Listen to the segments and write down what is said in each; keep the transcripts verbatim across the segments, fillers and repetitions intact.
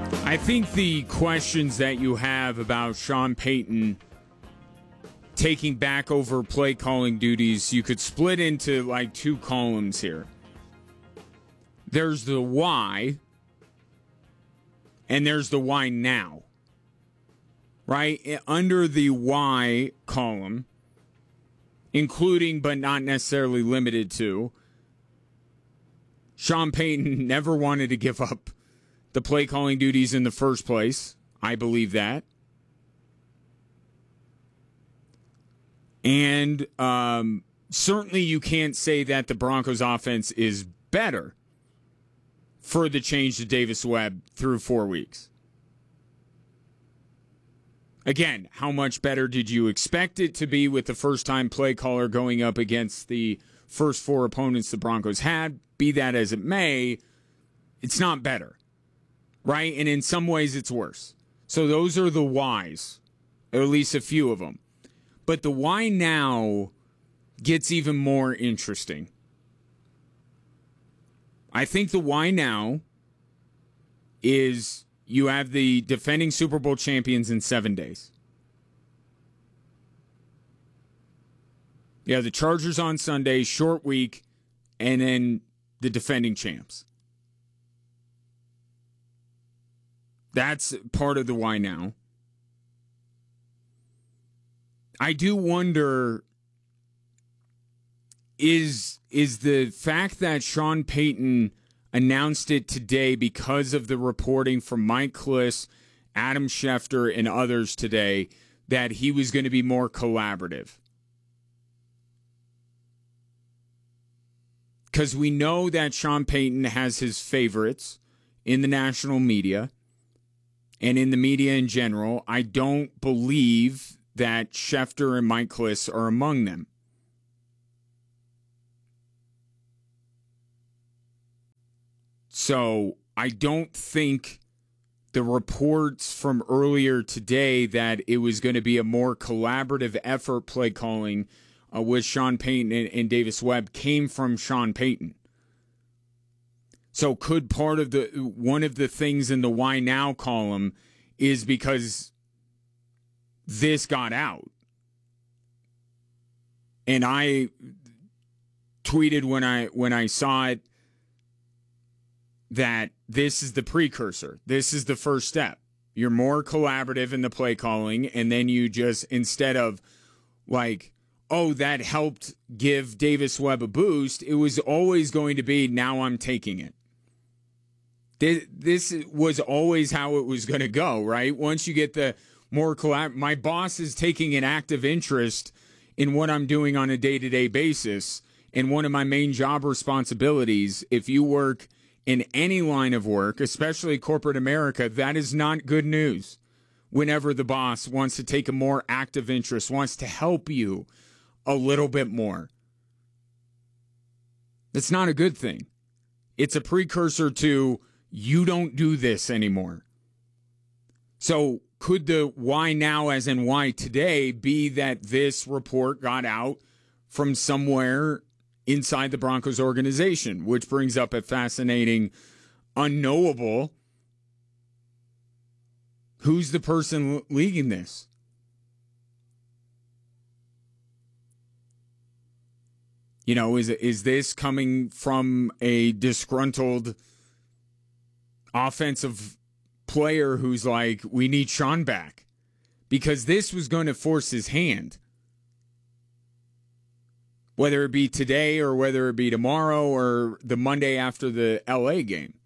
I think the questions that you have about Sean Payton taking back over play calling duties, you could split into like two columns here. There's the why, and there's the why now. Right? Under the why column, including but not necessarily limited to, Sean Payton never wanted to give up the play calling duties in the first place. I believe that. And um, certainly you can't say that the Broncos offense is better for the change to Davis Webb through four weeks. Again, how much better did you expect it to be with the first-time play caller going up against the first four opponents the Broncos had? Be that as it may, it's not better. Right? And in some ways, it's worse. So those are the whys, or at least a few of them. But the why now gets even more interesting. I think the why now is you have the defending Super Bowl champions in seven days. You have the Chargers on Sunday, short week, and then the defending champs. That's part of the why now. I do wonder, is, is the fact that Sean Payton announced it today because of the reporting from Mike Klis, Adam Schefter, and others today that he was going to be more collaborative? Because we know that Sean Payton has his favorites in the national media and in the media in general. I don't believe that Schefter and Mike Klis are among them. So I don't think the reports from earlier today that it was going to be a more collaborative effort play calling uh, with Sean Payton and, and Davis Webb came from Sean Payton. So could part of the one of the things in the why now column is because this got out. And I tweeted when I when I saw it that this is the precursor. This is the first step. You're more collaborative in the play calling, and then you just, instead of like, oh, that helped give Davis Webb a boost, it was always going to be, now I'm taking it. This, this was always how it was going to go, right? Once you get the more collab, my boss is taking an active interest in what I'm doing on a day-to-day basis, and one of my main job responsibilities, if you work in any line of work, especially corporate America, that is not good news. Whenever the boss wants to take a more active interest, wants to help you a little bit more. That's not a good thing. It's a precursor to, you don't do this anymore. So could the why now, as in why today, be that this report got out from somewhere inside the Broncos organization, which brings up a fascinating, unknowable, who's the person leading this? You know, is is this coming from a disgruntled offensive player who's like, we need Sean back? Because this was going to force his hand. Whether it be today or whether it be tomorrow or the Monday after the L A game.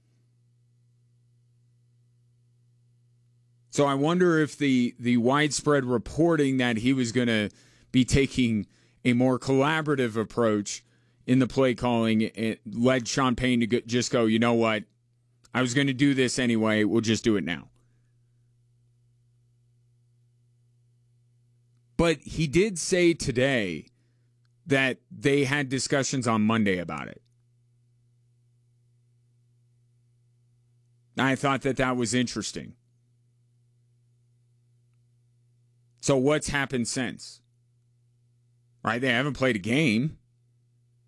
So I wonder if the, the widespread reporting that he was going to be taking a more collaborative approach in the play calling it led Sean Payton to go, just go, you know what? I was going to do this anyway. We'll just do it now. But he did say today that they had discussions on Monday about it. I thought that that was interesting. So what's happened since? Right? They haven't played a game.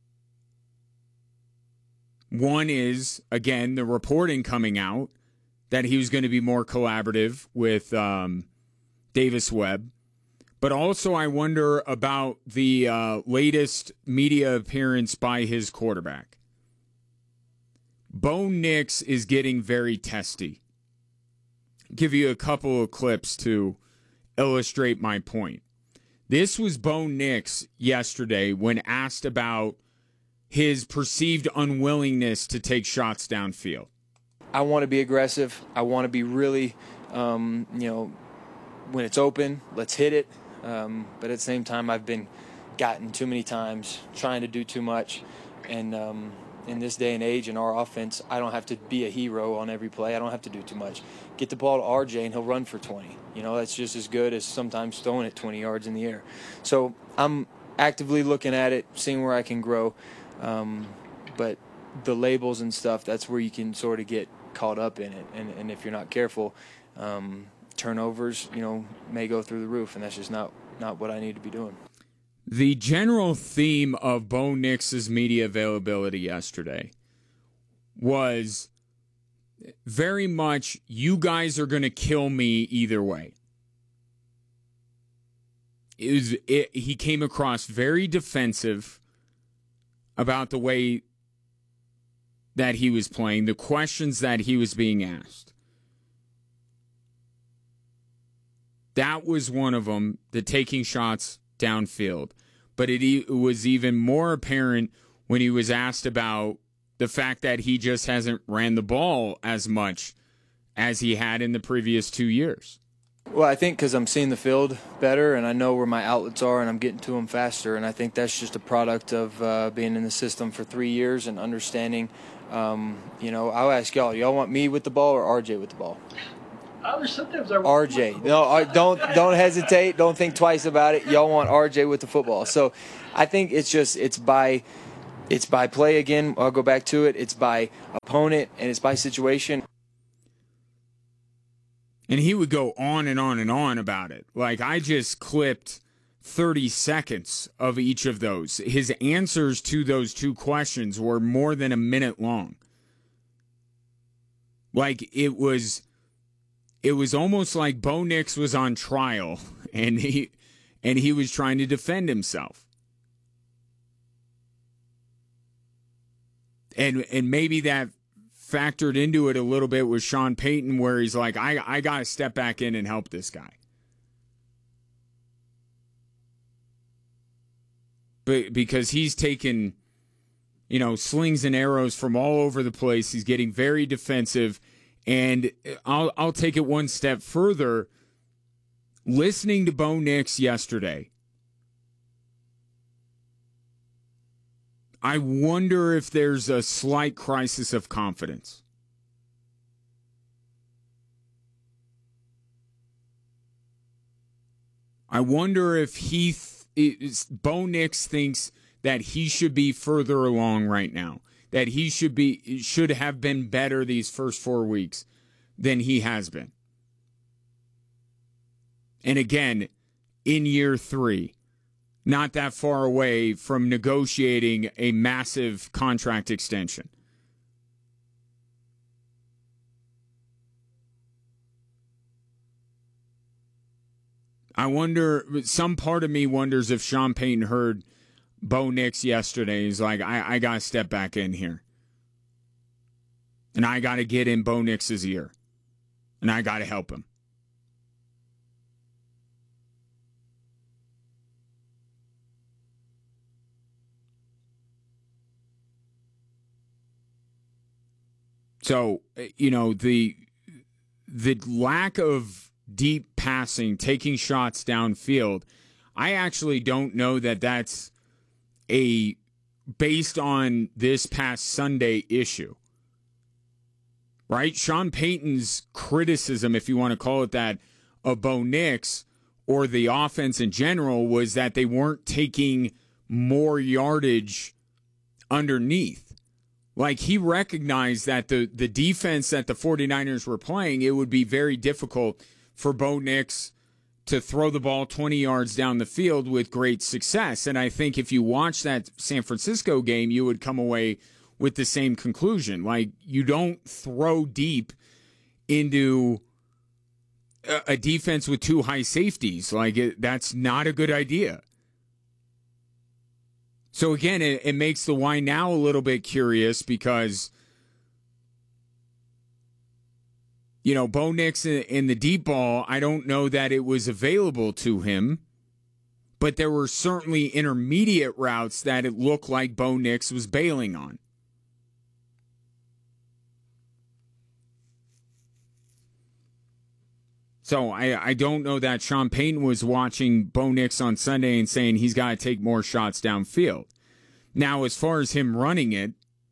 One is, again, the reporting coming out that he was going to be more collaborative with um, Davis Webb. But also I wonder about the uh, latest media appearance by his quarterback. Bo Nix is getting very testy. I'll give you a couple of clips to illustrate my point. This was Bo Nix yesterday when asked about his perceived unwillingness to take shots downfield. I want to be aggressive. I want to be really, um, you know, when it's open, let's hit it. Um, but at the same time, I've been gotten too many times trying to do too much. And um, in this day and age in our offense, I don't have to be a hero on every play. I don't have to do too much. Get the ball to R J and he'll run for twenty. You know, that's just as good as sometimes throwing it twenty yards in the air. So I'm actively looking at it, seeing where I can grow. Um, but the labels and stuff, that's where you can sort of get caught up in it. And, and if you're not careful, um, turnovers, you know, may go through the roof, and that's just not, not what I need to be doing. The general theme of Bo Nix's media availability yesterday was very much, you guys are going to kill me either way. It was, it, he came across very defensive about the way that he was playing, the questions that he was being asked. That was one of them, the taking shots downfield. But it, e- it was even more apparent when he was asked about the fact that he just hasn't ran the ball as much as he had in the previous two years. Well, I think because I'm seeing the field better and I know where my outlets are and I'm getting to them faster. And I think that's just a product of uh, being in the system for three years and understanding, um, you know, I'll ask y'all, y'all want me with the ball or R J with the ball? Uh, sometimes I want R J. No, uh, don't don't hesitate. Don't think twice about it. Y'all want R J with the football. So I think it's just it's by it's by play again. I'll go back to it. It's by opponent and it's by situation. And he would go on and on and on about it. Like, I just clipped thirty seconds of each of those. His answers to those two questions were more than a minute long. Like, it was it was almost like Bo Nix was on trial and he and he was trying to defend himself. And and maybe that factored into it a little bit with Sean Payton, where he's like, I, I got to step back in and help this guy. But because he's taken, you know, slings and arrows from all over the place. He's getting very defensive. And I'll I'll take it one step further. Listening to Bo Nix yesterday, I wonder if there's a slight crisis of confidence. I wonder if he, th- Bo Nix thinks that he should be further along right now, that he should be should have been better these first four weeks than he has been. And again, in year three. Not that far away from negotiating a massive contract extension. I wonder, some part of me wonders if Sean Payton heard Bo Nix yesterday. He's like, I, I got to step back in here. And I got to get in Bo Nix's ear. And I got to help him. So, you know, the the lack of deep passing, taking shots downfield, I actually don't know that that's a based on this past Sunday issue. Right? Sean Payton's criticism, if you want to call it that, of Bo Nix or the offense in general was that they weren't taking more yardage underneath. Like, he recognized that the, the defense that the 49ers were playing, it would be very difficult for Bo Nix to throw the ball twenty yards down the field with great success. And I think if you watch that San Francisco game, you would come away with the same conclusion. Like, you don't throw deep into a, a defense with two high safeties. Like, it, that's not a good idea. So, again, it, it makes the why now a little bit curious because, you know, Bo Nix in, in the deep ball, I don't know that it was available to him, but there were certainly intermediate routes that it looked like Bo Nix was bailing on. So I, I don't know that Sean Payton was watching Bo Nix on Sunday and saying he's got to take more shots downfield. Now, as far as him running it,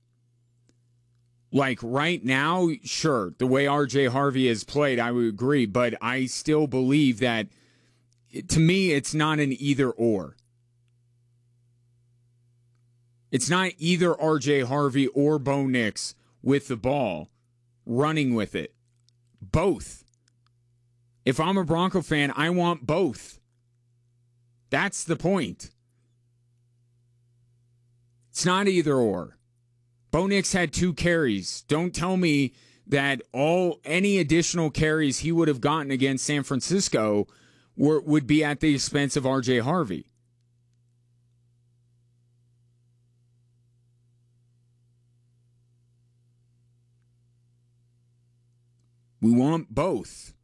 like right now, sure, the way R J Harvey has played, I would agree, but I still believe that, to me, it's not an either or. It's not either R J Harvey or Bo Nix with the ball, running with it. Both. If I'm a Bronco fan, I want both. That's the point. It's not either or. Bo Nix had two carries. Don't tell me that all any additional carries he would have gotten against San Francisco were, would be at the expense of R J Harvey. We want both.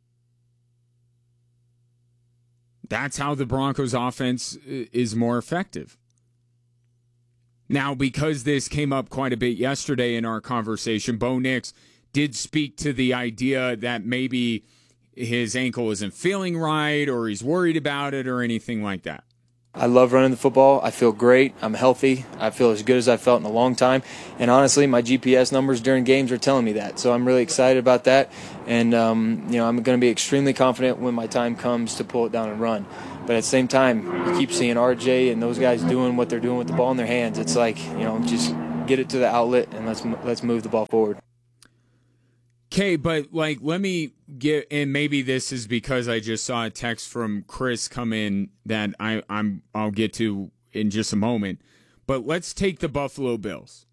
That's how the Broncos' offense is more effective. Now, because this came up quite a bit yesterday in our conversation, Bo Nix did speak to the idea that maybe his ankle isn't feeling right or he's worried about it or anything like that. I love running the football. I feel great. I'm healthy. I feel as good as I've felt in a long time. And honestly, my G P S numbers during games are telling me that. So I'm really excited about that. And, um, you know, I'm going to be extremely confident when my time comes to pull it down and run. But at the same time, you keep seeing R J and those guys doing what they're doing with the ball in their hands. It's like, you know, just get it to the outlet and let's let's move the ball forward. Okay, but like, let me get, and maybe this is because I just saw a text from Chris come in that I, I'm I'll get to in just a moment. But let's take the Buffalo Bills.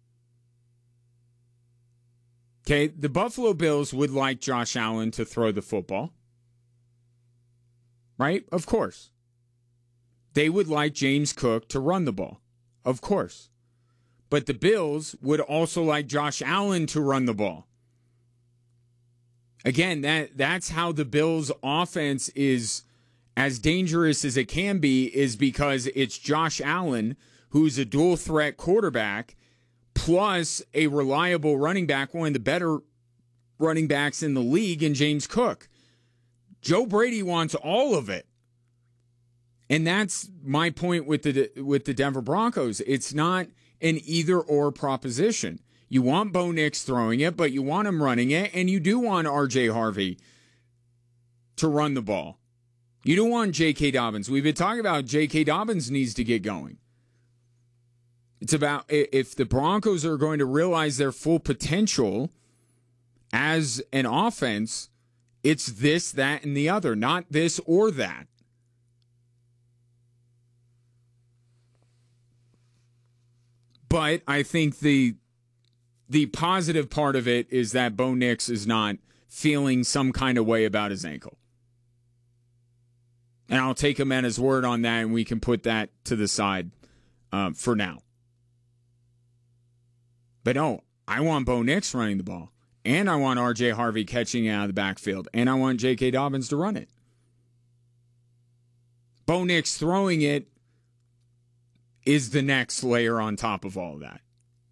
Okay, the Buffalo Bills would like Josh Allen to throw the football. Right? Of course. They would like James Cook to run the ball. Of course. But the Bills would also like Josh Allen to run the ball. Again, that that's how the Bills' offense is as dangerous as it can be, is because it's Josh Allen, who's a dual threat quarterback, plus a reliable running back, one of the better running backs in the league, in James Cook. Joe Brady wants all of it. And that's my point with the with the Denver Broncos. It's not an either or proposition. You want Bo Nix throwing it, but you want him running it, and you do want R J Harvey to run the ball. You don't want J K. Dobbins. We've been talking about J K. Dobbins needs to get going. It's about, if the Broncos are going to realize their full potential as an offense, it's this, that, and the other, not this or that. But I think the the positive part of it is that Bo Nix is not feeling some kind of way about his ankle. And I'll take him at his word on that, and we can put that to the side um, for now. But no, I want Bo Nix running the ball. And I want R J Harvey catching it out of the backfield. And I want J K. Dobbins to run it. Bo Nix throwing it is the next layer on top of all of that.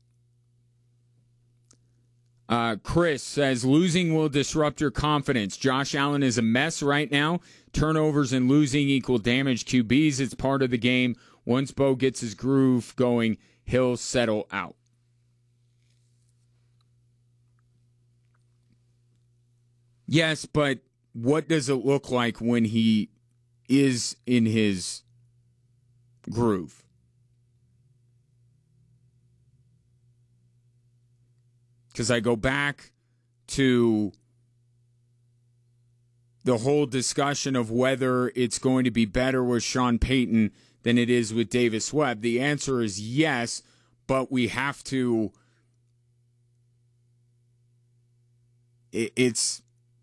Uh, Chris says, losing will disrupt your confidence. Josh Allen is a mess right now. Turnovers and losing equal damage Q Bs. It's part of the game. Once Bo gets his groove going, he'll settle out. Yes, but what does it look like when he is in his groove? Because I go back to the whole discussion of whether it's going to be better with Sean Payton than it is with Davis Webb. The answer is yes, but we have to it's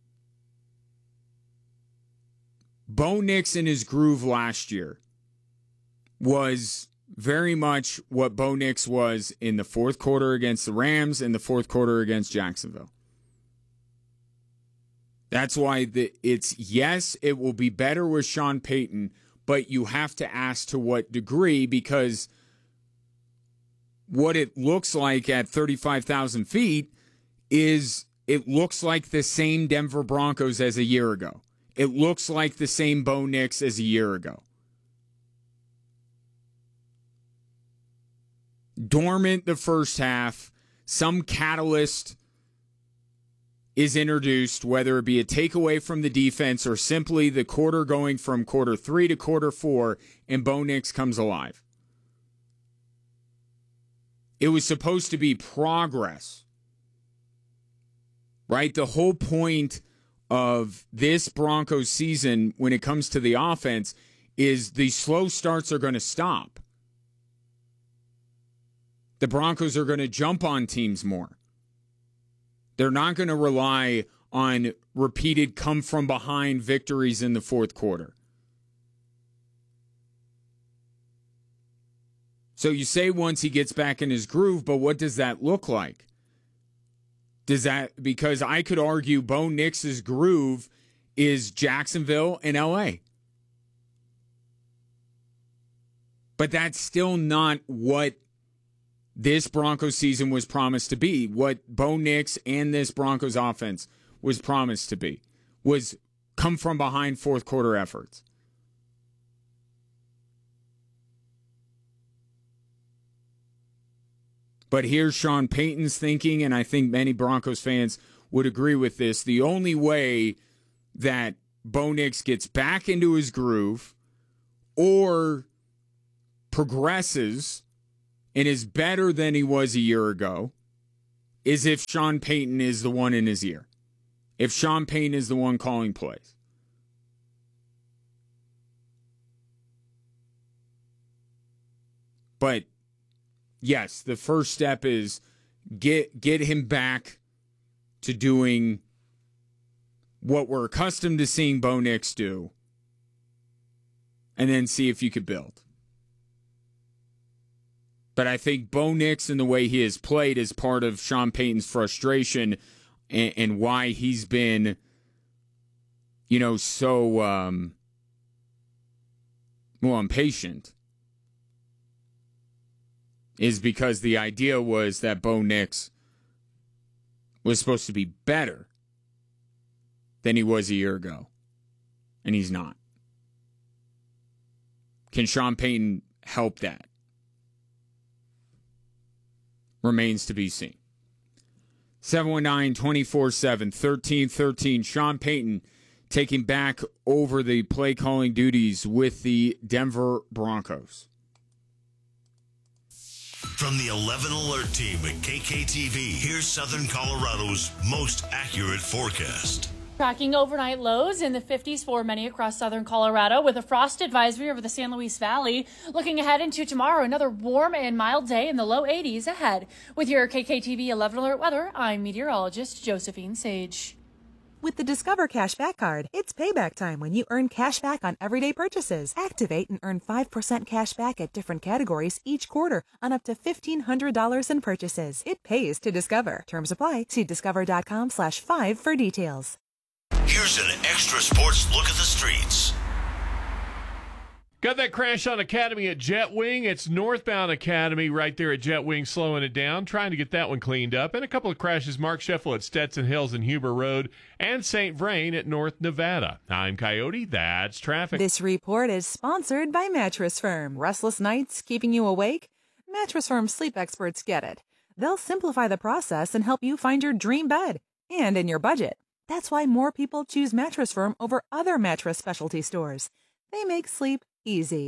Bo Nix in his groove last year was very much what Bo Nix was in the fourth quarter against the Rams and the fourth quarter against Jacksonville. That's why the, it's, yes, it will be better with Sean Payton, but you have to ask to what degree, because what it looks like at thirty-five thousand feet is it looks like the same Denver Broncos as a year ago. It looks like the same Bo Nix as a year ago. Dormant the first half, some catalyst is introduced, whether it be a takeaway from the defense or simply the quarter going from quarter three to quarter four, and Bo Nix comes alive. It was supposed to be progress, right? The whole point of this Broncos season when it comes to the offense is the slow starts are going to stop. The Broncos are going to jump on teams more. They're not going to rely on repeated come-from-behind victories in the fourth quarter. So you say once he gets back in his groove, but what does that look like? Does that, because I could argue Bo Nix's groove is Jacksonville and L A. But that's still not what this Broncos season was promised to be. What Bo Nix and this Broncos offense was promised to be was come from behind fourth quarter efforts. But here's Sean Payton's thinking, and I think many Broncos fans would agree with this. The only way that Bo Nix gets back into his groove or progresses and is better than he was a year ago is if Sean Payton is the one in his ear. If Sean Payton is the one calling plays. But yes, the first step is get get him back to doing what we're accustomed to seeing Bo Nix do, and then see if you could build. But I think Bo Nix and the way he has played is part of Sean Payton's frustration and, and why he's been, you know, so um, well impatient. Is because the idea was that Bo Nix was supposed to be better than he was a year ago. And he's not. Can Sean Payton help that? Remains to be seen. seven one nine, two four seven, one three one three. Sean Payton taking back over the play calling duties with the Denver Broncos. From the eleven Alert team at K K T V, here's Southern Colorado's most accurate forecast. Tracking overnight lows in the fifties for many across southern Colorado with a frost advisory over the San Luis Valley. Looking ahead into tomorrow, another warm and mild day in the low eighties ahead. With your K K T V eleven Alert weather, I'm meteorologist Josephine Sage. With the Discover Cashback Card, it's payback time when you earn cash back on everyday purchases. Activate and earn five percent cash back at different categories each quarter on up to fifteen hundred dollars in purchases. It pays to Discover. Terms apply. See discover.com slash five for details. Here's an extra sports look at the streets. Got that crash on Academy at Jetwing. It's northbound Academy right there at Jetwing, slowing it down, trying to get that one cleaned up. And a couple of crashes, Mark Scheffel at Stetson Hills and Huber Road, and Saint Vrain at North Nevada. I'm Coyote. That's traffic. This report is sponsored by Mattress Firm. Restless nights keeping you awake? Mattress Firm sleep experts get it. They'll simplify the process and help you find your dream bed, and in your budget. That's why more people choose Mattress Firm over other mattress specialty stores. They make sleep easy.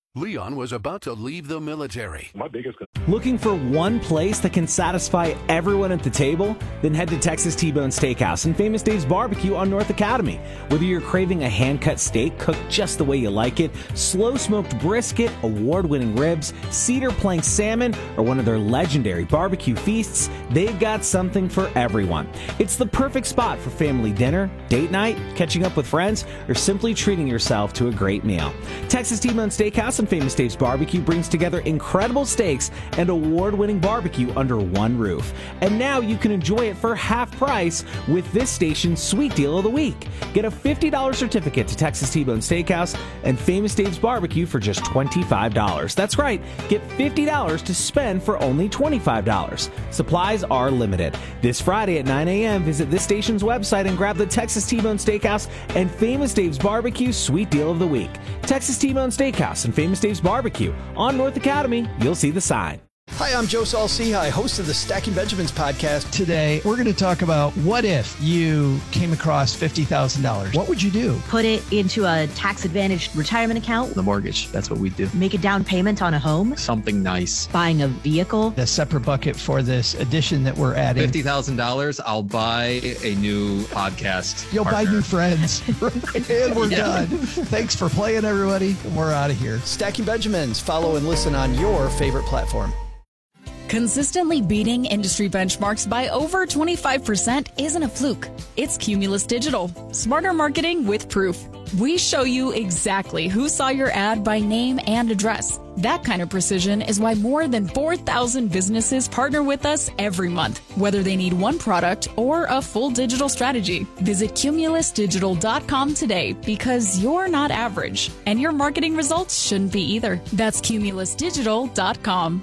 Leon was about to leave the military. My biggest Looking for one place that can satisfy everyone at the table? Then head to Texas T-Bone Steakhouse and Famous Dave's Barbecue on North Academy. Whether you're craving a hand-cut steak cooked just the way you like it, slow-smoked brisket, award-winning ribs, cedar plank salmon, or one of their legendary barbecue feasts, they've got something for everyone. It's the perfect spot for family dinner, date night, catching up with friends, or simply treating yourself to a great meal. Texas T-Bone Steakhouse and Famous Dave's Barbecue brings together incredible steaks and award-winning barbecue under one roof. And now you can enjoy it for half price with this station's Sweet Deal of the Week. Get a fifty dollars certificate to Texas T-Bone Steakhouse and Famous Dave's Barbecue for just twenty-five dollars. That's right, get fifty dollars to spend for only twenty-five dollars. Supplies are limited. This Friday at nine a.m., visit this station's website and grab the Texas T-Bone Steakhouse and Famous Dave's Barbecue Sweet Deal of the Week. Texas T-Bone Steakhouse and Famous Dave's Barbecue on North Academy. You'll see the sign. Hi, I'm Joe Saul-Sehy, host of the Stacking Benjamins podcast. Today, we're going to talk about what if you came across fifty thousand dollars? What would you do? Put it into a tax-advantaged retirement account. The mortgage, that's what we do. Make a down payment on a home. Something nice. Buying a vehicle. A separate bucket for this addition that we're adding. fifty thousand dollars, I'll buy a new podcast You'll partner. buy new friends. And we're yeah. done. Thanks for playing, everybody. We're out of here. Stacking Benjamins. Follow and listen on your favorite platform. Consistently beating industry benchmarks by over twenty-five percent isn't a fluke. It's Cumulus Digital. Smarter marketing with proof. We show you exactly who saw your ad by name and address. That kind of precision is why more than four thousand businesses partner with us every month, whether they need one product or a full digital strategy. Visit cumulus digital dot com today because you're not average, and your marketing results shouldn't be either. That's cumulus digital dot com.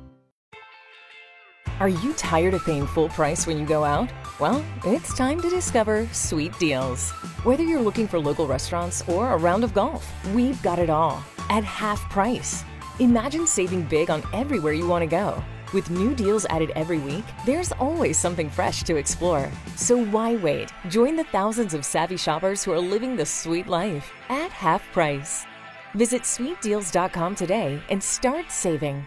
Are you tired of paying full price when you go out? Well, it's time to discover Sweet Deals. Whether you're looking for local restaurants or a round of golf, we've got it all at half price. Imagine saving big on everywhere you want to go. With new deals added every week, there's always something fresh to explore. So why wait? Join the thousands of savvy shoppers who are living the sweet life at half price. Visit sweet deals dot com today and start saving.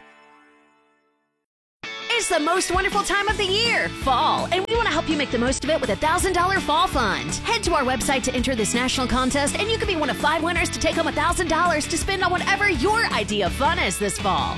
It's the most wonderful time of the year, fall, and we want to help you make the most of it with a one thousand dollars Fall Fund. Head to our website to enter this national contest, and you could be one of five winners to take home one thousand dollars to spend on whatever your idea of fun is this fall.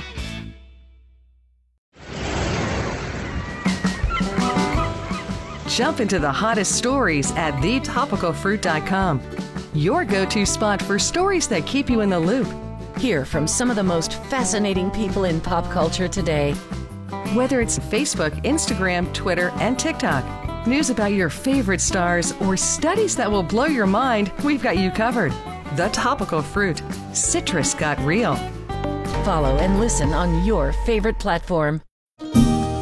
Jump into the hottest stories at the topical fruit dot com. Your go-to spot for stories that keep you in the loop. Hear from some of the most fascinating people in pop culture today. Whether it's Facebook, Instagram, Twitter, and TikTok, news about your favorite stars, or studies that will blow your mind, we've got you covered. The Topical Fruit. Citrus got real. Follow and listen on your favorite platform.